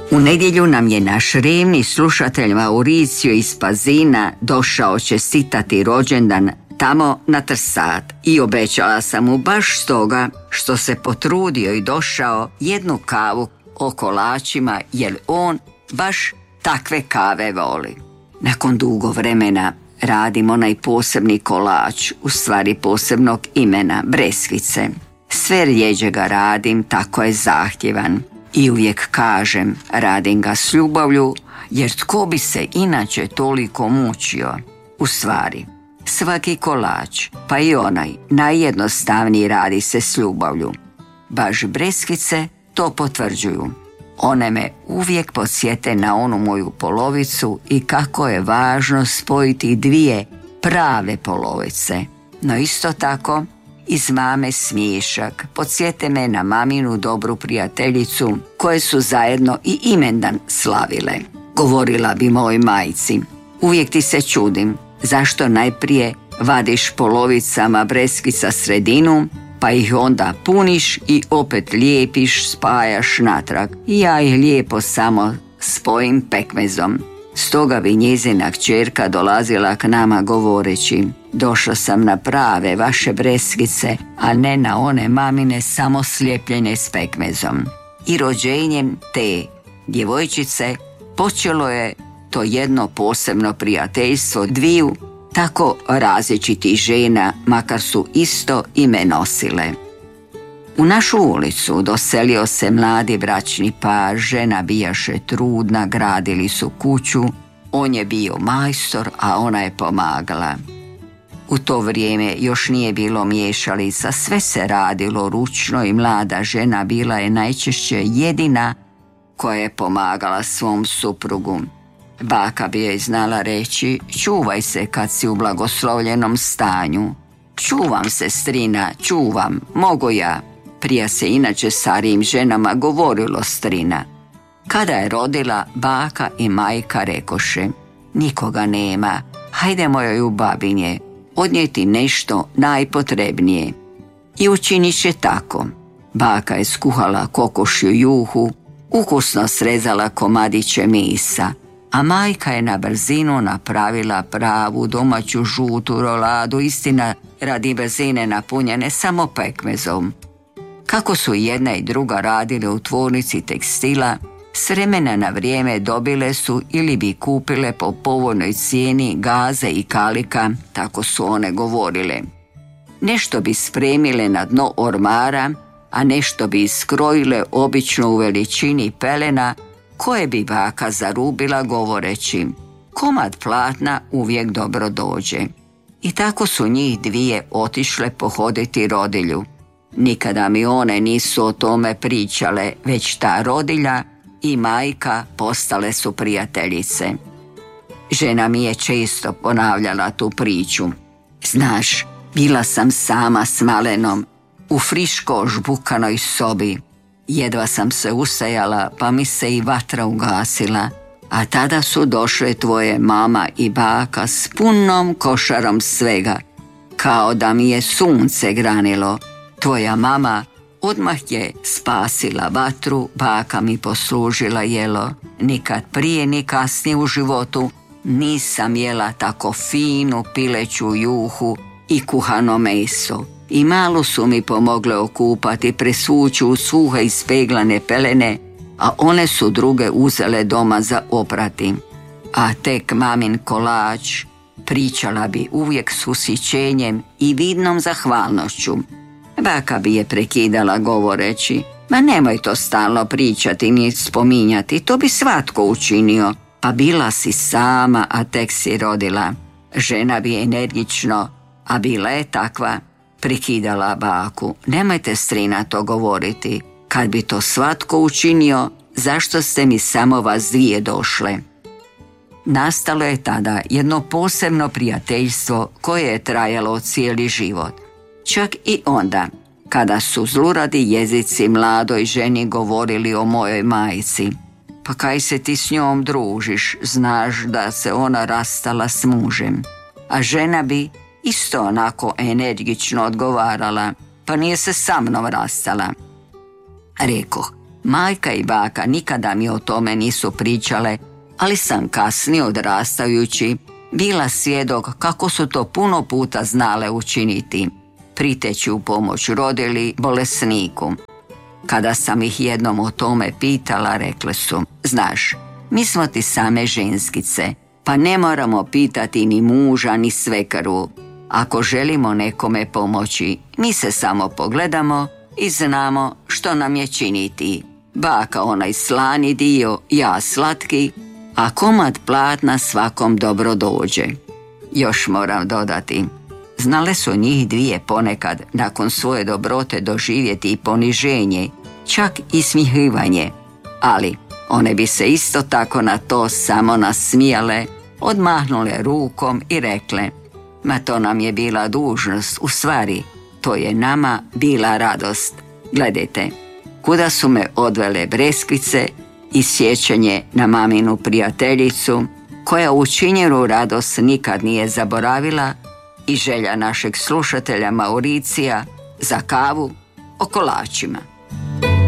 U nedjelju nam je naš revni slušatelj Mauricio iz Pazina došao čestitati rođendan tamo na Trsat i obećala sam mu baš stoga što se potrudio i došao jednu kavu o kolačima jer on baš takve kave voli. Nakon dugo vremena radim onaj posebni kolač, u stvari posebnog imena, breskvice. Sve rjeđe ga radim, tako je zahtjevan. I uvijek kažem, radim ga s ljubavlju, jer tko bi se inače toliko mučio? U stvari, svaki kolač, pa i onaj najjednostavniji radi se s ljubavlju. Baš breskvice to potvrđuju. One me uvijek podsjete na onu moju polovicu i kako je važno spojiti dvije prave polovice. No isto tako, iz mame smiješak podsjete me na maminu dobru prijateljicu koje su zajedno i imendan slavile. Govorila bi mojoj majci, uvijek ti se čudim zašto najprije vadiš polovicama breskvica sredinu, pa ih onda puniš i opet lijepiš, spajaš natrag. I ja ih lijepo samo spojim pekmezom. Stoga bi njezina kćerka dolazila k nama govoreći, došla sam na prave vaše breskvice, a ne na one mamine samo slijepljene s pekmezom. I rođenjem te djevojčice počelo je to jedno posebno prijateljstvo dviju tako različitih žena, makar su isto ime nosile. U našu ulicu doselio se mladi bračni par, žena bijaše trudna, gradili su kuću, on je bio majstor, a ona je pomagala. U to vrijeme još nije bilo miješalica, sve se radilo ručno i mlada žena bila je najčešće jedina koja je pomagala svom suprugu. Baka bi joj znala reći, čuvaj se kad si u blagoslovljenom stanju. Čuvam se, strina, čuvam, mogu ja. Prije se inače starijim ženama govorilo strina. Kada je rodila, baka i majka rekoše, nikoga nema, hajdemo joj u babinje, odnijeti nešto najpotrebnije. I učinit će tako. Baka je skuhala kokošju juhu, ukusno srezala komadiće mesa, a majka je na brzinu napravila pravu domaću žutu roladu, istina radi brzine napunjene samo pekmezom. Kako su jedna i druga radile u tvornici tekstila, s vremena na vrijeme dobile su ili bi kupile po povoljnoj cijeni gaze i kalika, tako su one govorile. Nešto bi spremile na dno ormara, a nešto bi iskrojile obično u veličini pelena, koje bi baka zarubila govoreći, komad platna uvijek dobro dođe. I tako su njih dvije otišle pohoditi rodilju. Nikada mi one nisu o tome pričale, već ta rodilja i majka postale su prijateljice. Žena mi je često ponavljala tu priču. Znaš, bila sam sama s malenom u friško žbukanoj sobi. Jedva sam se ustajala, pa mi se i vatra ugasila, a tada su došle tvoje mama i baka s punom košarom svega, kao da mi je sunce granilo. Tvoja mama odmah je spasila vatru, baka mi poslužila jelo. Nikad prije ni kasnije u životu nisam jela tako finu pileću juhu i kuhano meso. I malo su mi pomogle okupati, presvući u suhe i speglane pelene, a one su druge uzele doma za oprati. A tek mamin kolač pričala bi uvijek s ushićenjem i vidnom zahvalnošću. Baka bi je prekidala govoreći, ma nemoj to stalno pričati ni spominjati, to bi svatko učinio, pa bila si sama, a tek si rodila. Žena bi energično, a bila je takva, prekidala baku, nemojte strina to govoriti, kad bi to svatko učinio, zašto ste mi samo vas dvije došle? Nastalo je tada jedno posebno prijateljstvo koje je trajalo cijeli život. Čak i onda, kada su zluradi jezici mladoj ženi govorili o mojoj majci. Pa kaj se ti s njom družiš, znaš da se ona rastala s mužem. A žena bi isto onako energično odgovarala, pa nije se sa mnom rastala. Rekoh, Majka i baka nikada mi o tome nisu pričale, ali sam kasnije odrastajući bila svjedok kako su to puno puta znale učiniti, priteći u pomoć rodilji bolesniku. Kada sam ih jednom o tome pitala, rekle su: znaš, mi smo ti same ženskice, pa ne moramo pitati ni muža ni svekaru. Ako želimo nekome pomoći, mi se samo pogledamo i znamo što nam je činiti. Baka onaj slani dio, ja slatki, a komad platna svakom dobro dođe. Još moram dodati, znale su njih dvije ponekad nakon svoje dobrote doživjeti i poniženje, čak i smihivanje, ali one bi se isto tako na to samo nasmijale, odmahnule rukom i rekle: ma to nam je bila dužnost, u stvari, to je nama bila radost. Gledajte, kuda su me odvele breskvice i sjećanje na maminu prijateljicu, koja učinjenu radost nikad nije zaboravila, i želja našeg slušatelja Mauricija za kavu o kolačima.